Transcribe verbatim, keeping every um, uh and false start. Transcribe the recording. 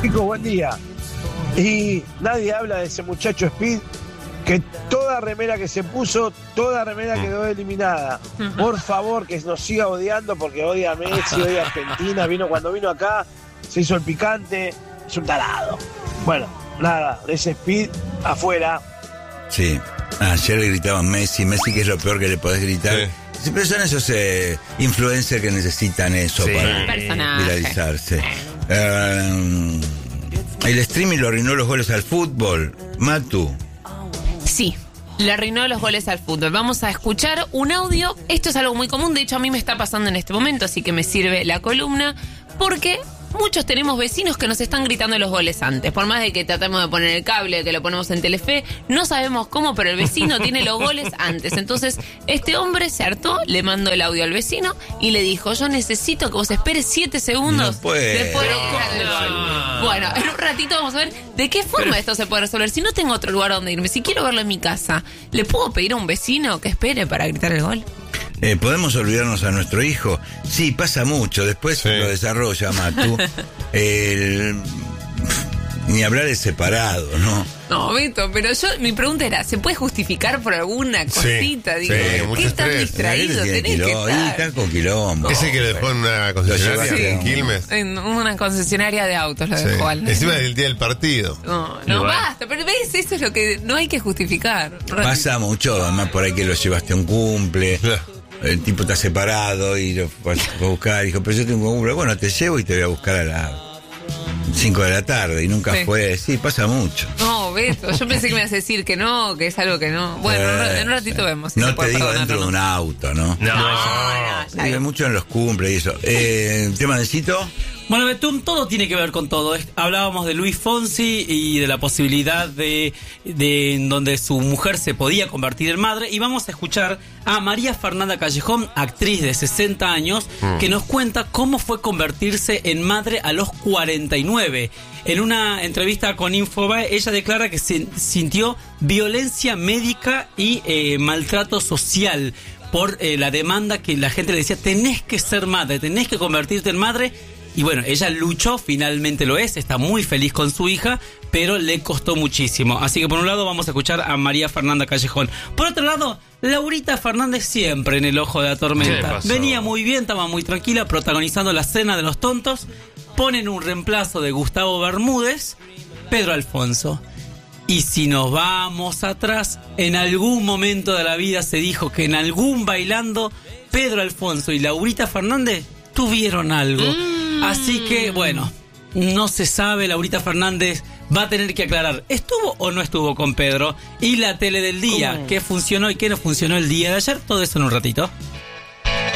Chicos, buen día. Y nadie habla de ese muchacho Speed, que toda remera que se puso, toda remera quedó eliminada. Por favor, que nos siga odiando porque odia a Messi, odia a Argentina. Vino cuando vino acá, se hizo el picante, es un tarado. Bueno, nada, de ese Speed afuera. Sí, ayer gritaban Messi, Messi, que es lo peor que le podés gritar. Sí. Siempre son esos eh, influencers que necesitan eso sí. para Personaje. viralizarse. Uh, el streaming lo arruinó los goles al fútbol. Matu. Sí, le arruinó los goles al fútbol. Vamos a escuchar un audio. Esto es algo muy común, de hecho a mí me está pasando en este momento, así que me sirve la columna, porque muchos tenemos vecinos que nos están gritando los goles antes. Por más de que tratemos de poner el cable, que lo ponemos en Telefe, no sabemos cómo, pero el vecino tiene los goles antes. Entonces, este hombre se hartó, le mandó el audio al vecino y le dijo: yo necesito que vos esperes siete segundos no puede. después de gritar el gol. Bueno, en un ratito vamos a ver de qué forma pero... esto se puede resolver. Si no tengo otro lugar donde irme, si quiero verlo en mi casa, ¿le puedo pedir a un vecino que espere para gritar el gol? Eh, ¿Podemos olvidarnos a nuestro hijo? Sí, pasa mucho. Después sí. lo desarrolla Matu. El... Ni hablar es separado, ¿no? No, Beto, pero yo, mi pregunta era, ¿se puede justificar por alguna cosita? Sí, Digo, sí, ¿qué estás distraído? Tenés Tenés que estar. Está con quilombo. Ese que lo dejó en una concesionaria sí. en Quilmes. En una concesionaria de autos lo sí. dejó al... Encima del día del partido. No, no basta, pero ves, eso es lo que no hay que justificar. Pasa mucho, además por ahí que lo llevaste a un cumple. El tipo está separado y lo vas a buscar. Dijo, pero yo tengo un cumple. Bueno, te llevo y te voy a buscar a las cinco de la tarde. Y nunca sí. fue. Sí, pasa mucho. No, Beto, yo pensé que me ibas a decir que no, que es algo que no. Bueno, eh, en un ratito vemos. Si no se te puede digo dentro no. de un auto, ¿no? No, no, no. Se vive mucho en los cumples y eso. Eh, ¿Tema de Cito? Bueno, Betún, todo tiene que ver con todo. Hablábamos de Luis Fonsi y de la posibilidad de, de en donde su mujer se podía convertir en madre. Y vamos a escuchar a María Fernanda Callejón, actriz de sesenta años, mm. que nos cuenta cómo fue convertirse en madre a los cuarenta y nueve. En una entrevista con Infobae, ella declara que se sintió violencia médica y eh, maltrato social por eh, la demanda que la gente le decía: tenés que ser madre, tenés que convertirte en madre. Y bueno, ella luchó, finalmente lo es, está muy feliz con su hija, pero le costó muchísimo. Así que por un lado vamos a escuchar a María Fernanda Callejón. Por otro lado, Laurita Fernández siempre en el ojo de la tormenta. Venía muy bien, estaba muy tranquila, protagonizando La Cena de los Tontos. Ponen un reemplazo de Gustavo Bermúdez, Pedro Alfonso. Y si nos vamos atrás, en algún momento de la vida se dijo que en algún bailando, Pedro Alfonso y Laurita Fernández tuvieron algo. Mm. Así que, bueno, no se sabe. Laurita Fernández va a tener que aclarar, ¿estuvo o no estuvo con Pedro? Y la tele del día, ¿qué funcionó y qué no funcionó el día de ayer? Todo eso en un ratito.